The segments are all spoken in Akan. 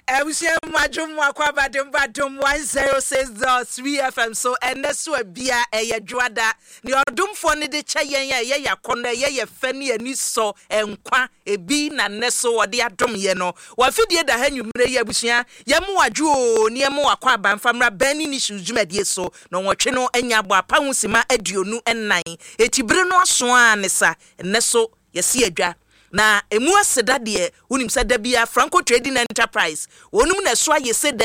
Ebusia majum akwaba dem 106.3 FM so eneso abia eyedwada ne odomfo ne de kyeyen ye yakona ye fani ani so enkwa ebi na neso wode adom ye no wafidie da hanwumre ye abusia ye mu wadwo ne mu akwaba mfamra bani ni shujumedie so no wotwe no anya bo apa husima aduonu ennan etibire no aso anesa neso yesi adwa na emu aseda de unim sada bia Franco Trading Enterprise wonum na so aye se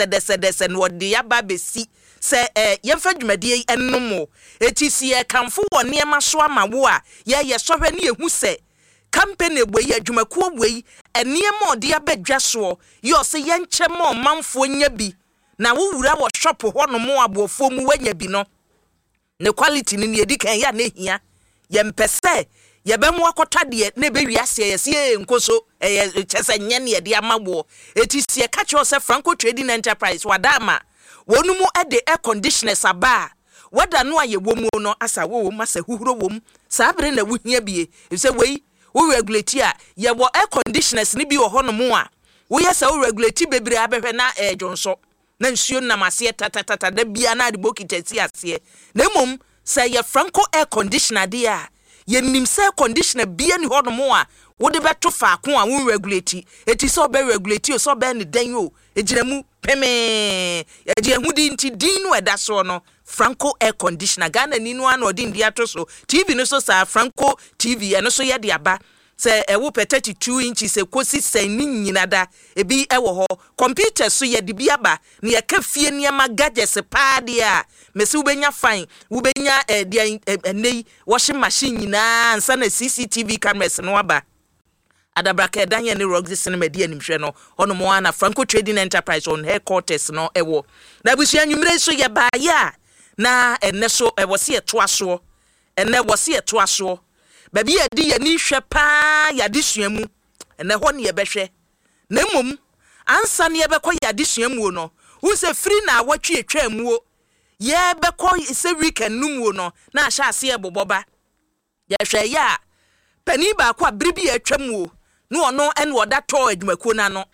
dese no de yaba besi se yemfa dwumadie ennomo etisi e kamfo wone ema so amawo a ye sohwe ne ehu se campaign egboyi adwumakuo egboyi enema ode abadwa so yo se yenche ma manfo nya bi na wo wura wo shop ho no mo abofo mu wanya bi no ne quality ni edikan ya na ehia yempese yebemu akota de na be wiase yesi nkoso chese nyene de amabo etisi ka che ose Franco Trading Enterprise wadama wonumu ede air conditioners aba wada no ayewom no asa wo masa huhuro wom sabre na wuhia bie se wei wo regulate a yebo air conditioners ni bi wo hono mu a wo yesa wo regulate bebre abehwe na jonso na nsuo na mase tatatata da bia na de bokitasi ase na mom se ye Franco air conditioner de a ye nimse conditioner bia ni hono mo a wo de beto faako a wo regulate eti so be regulate so be ni dan o ejiramu peme ejehudi nti din no eda so no Franco air conditioner Ghana ni no an odin dia to so TV no so sa Franco TV eno so ye de aba se ewo 32 inches ekosi sen ni nyina da ebi ewo ho computer so ye de bi aba ne ye ka fie niama gadgets pa de a mesi ubenya fine ubenya nei washing machine nyina ansa na CCTV cameras no aba adabraka danye ne rogs cinema de animhwe no ono mo ana Franco Trading Enterprise on headquarters no ewo na busia nwumre so ye ba ya na enne so ewo se etoaso enne wo se etoaso baby edi ye ni hwe pa ya desuamu enne ho ne ye behwe na mom ansa ne ye bekọ ya desuamu no hu se free na awatwe etwamu ye bekọ se weekend numu no na ahya ase eboboba ye hwe ya pani ba kwa bribi atwamu no ono en woda to adwumakuo na no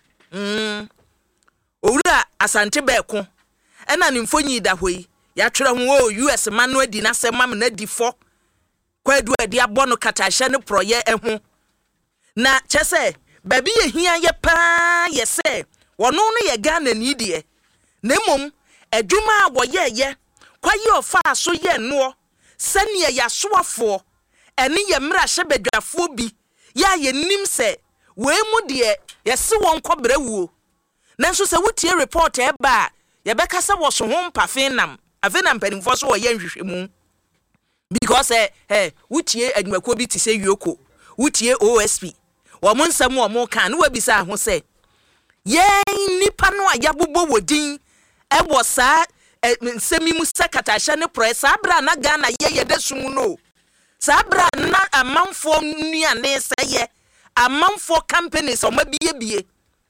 owura asante beko ena ne mfonyi da hoi ya twere ho US man no adi na semam na di fo kwadu adi abono katahye ne proye eho na chese baby ye hia ye pa ye se wono no ye Ghana ni die na mom adwuma aboye kwaye ofa so ye no sane ya soafo ene ye mra hye badwafo bi ya ye nim se we mu de ye se won kobra wuo nanso se wutie report e ba ye beka se wo so ho mpafenam avenam panimfo so wo ye nhwehwemu because wutie adwumakuo bi ti se yoko wutie OSP wo mo nsam wo mo kan no wabisa ho se ye nipa no ayabobo wodin e wo sa nsemi mu sekatahye ne pro sabra na Ghana ye de sum no sabra na amanfo nuane seye amanfo companies o mabie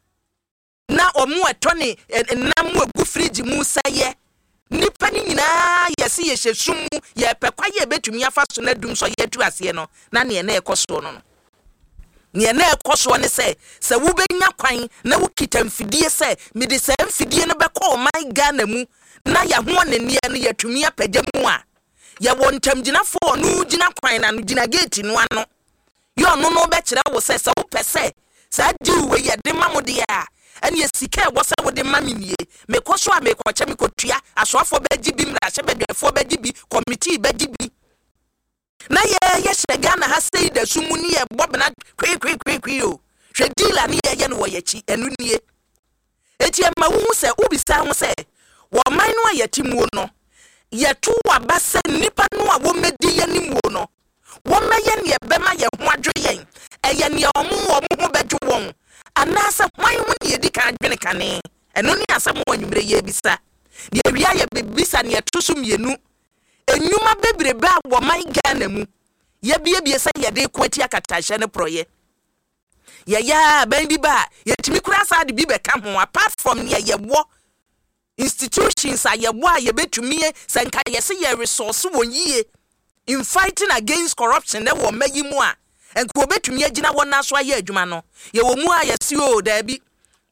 na omo etone nam agu fridge mu seye nipa ni nyina yesi ye hyesumu ye pekwa ye betumi afa so na dum so ye tu ase no na ne na ekoso no ne na ekoso ne se wo benya kwan na wo kitamfidie se me de se mfidie no beko my Ghana mu na ya ho ne ne ya tumi apagya mu a ya wontam ginafo no gina kwan na no gina gate no ano yo no be kire wo se wo pese sa di we ye de mamode a ene ye sika wo se wo de mamenie me koso a me kwacha me kotua asoafo be gibi mra hye bedwefo be gibi committee be gibi na ye hye Ghana ha sei da sumu ni ye bobna kwi o hwe dealer ni ye no wo ye chi enu nie eti ma wu se ubisa ho se wo man no ayatimuo no yetu wabase nipa no a wo medi yanimuo no wo meye ne bema ye ho adwoyen eye ne omo ho bedwo won anasa hwan ho ne yedi kan adwene kane eno ne asam wanyumre ye bisa ne awia ye bebisa ne etoso mienu enyuma bebrebe a wo man Ghana mu ye bie se ye de kwati akatahye ne proye ye ya ban bi ba yetimi kura sa de bi be ka ho apart from ne ye wo institutions are ye betumi senka yesi ye resource won yie in fighting against corruption na wo mayi mu a enko betumi agina wona so aye adwuma no ye wo mu a yesi o da bi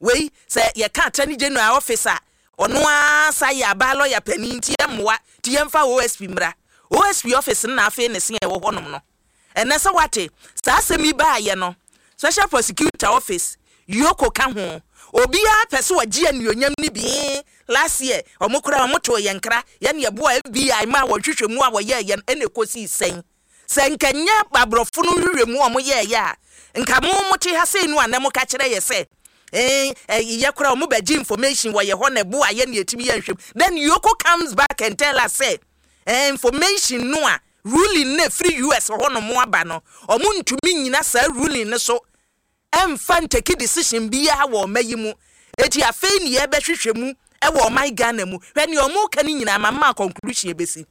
we say ye ka attorney general officer ono asa ya ba lawyer pani nti emwa ti yemfa OSP mra OSP office na afi ne se e wo honom no ene se wate sa asemi ba ye no special prosecutor office yoko ka ho obia pese wagie anuonyam ni bi last year omukura omoto yenkra ye ne ebo FBI ma wo hwehwemu a wo ye ye ene kosi sen kanya babrofo no hwehwemu o mo ye ya nka mo mote ha sei no anam ka kire ye se ye kura omo baji information wo ye ho ne bo aye ne etimi ye hwem then yoko comes back and tell us say information no a ruling na free US ho no mo aba no omo ntumi nyina sa ruling ne so emfa take decision bia wo mayimu eti afei ne ye behwehwemu e wo my Ghana mu hwe ne omo ka ni nyina mama conclusion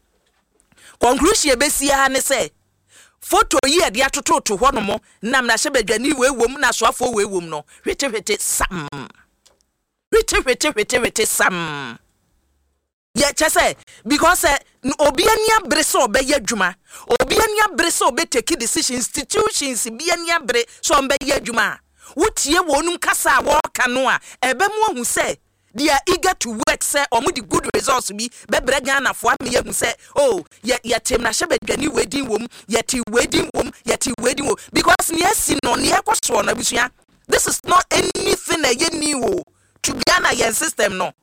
ebesi ha ne say photo ye de atototo ho no mo nam na hyebadwani wewom na soafo wewom no hwete sam ye chese because obiani abre so obeye adwuma obiani abre so obetake decision institutions biani abre so obeye adwuma wotie wonum kasa wo ka no a ebemu ahu se they are eager to work say omo the good results bi bebre Ghana fo am ye hu say oh ye tem na hyebadwani wedding wom ye ti wedding wom because ne asi no ne ekoso na bisua this is not anything new to Ghana your system no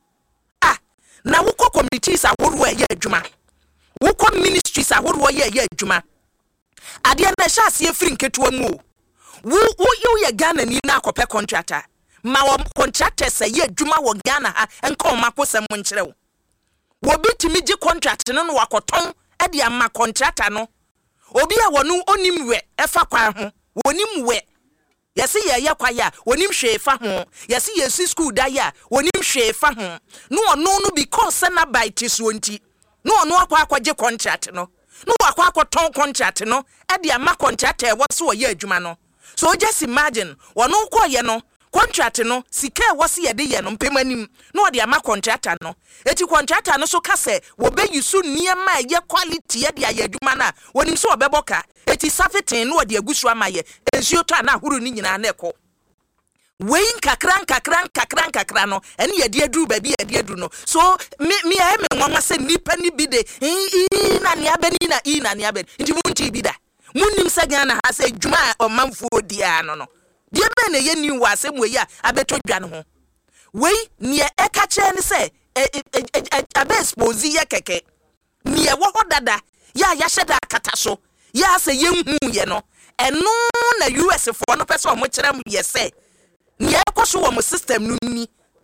na wukọ communities ahoro ye adwuma wukọ ministries ahoro ye adwuma ade na sha ase free nketo mu wo ye Ghana ni na akọpẹ contractor ma wo contractors ye adwuma wo Ghana ha enka o makosem nkyere wo bitimi gi contract no no wakoton e de ama contractor no obi a wonu onim we efa kwa ho wonim we yesi ye kwaya wonim hwe fa ho yesi yesi school da ya wonim hwe fa ho no ono no because na by tiso nti no ono akwaje contract no akwaton contract no e de ama contract e wo so ye adwuma no so just imagine wono koye no contract no sika e wo se ye de ye no mpemanim no de ama contractor no eti contractor no so kase wo be yusu niema ye quality ye de ye adwuma na wonim so obeboka eti safetin no de agusu amaye ensuo to na huru ni nyina na eko wein kakran no ene ye de aduru ba bi ye de aduru no so me nwanwa se nipa ni bi de na ne abani na ne abani nti munti bi da munim se Ghana ha se dwuma o manfo dia no die be na ye ni wa asem we ya abeto dwa no ho wei ne eka che ne se abe expose ye keke ne wo hodada ya hyeda akata so ya se ye hu ye no eno na US for no person mo kyerem ye se ne ekoso wo mo system no ni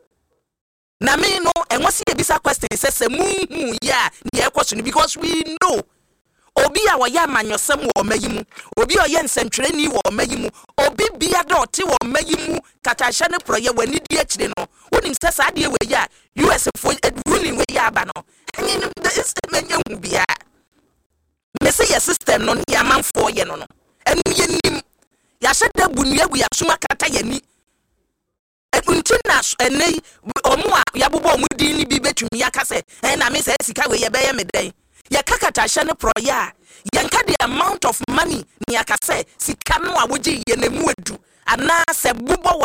na me no enwose ye bisa question se mu hu ya ne ekoso no because we know obi a wo ya manyosem wo mayimu obi o ye nsentwereni wo mayimu obi bia da ote wo mayimu katahye ne proye wani di akire no wonim se sa de we ya US for ruling we ya ba no enye this menye hu bia me se ye system no ya manfo ye no enu ye nim ya hyeda bunua gu ya suma kata ye ni untina enei omo a ya bobo omo di ni bi betumi ya kase na me se sika we ye be ye meden ya kakata hye ne proya yanka the amount of money ni akase sika no a woji ye na mu adu ana se bubo